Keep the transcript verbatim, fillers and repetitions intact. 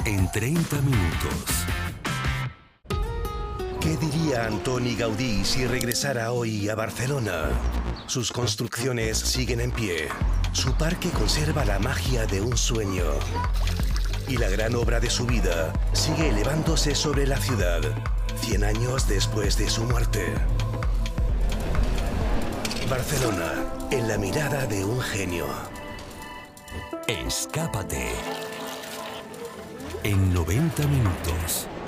en treinta minutos. ¿Qué diría Antoni Gaudí si regresara hoy a Barcelona? Sus construcciones siguen en pie. Su parque conserva la magia de un sueño. Y la gran obra de su vida sigue elevándose sobre la ciudad, cien años después de su muerte. Barcelona, en la mirada de un genio. Escápate en noventa minutos.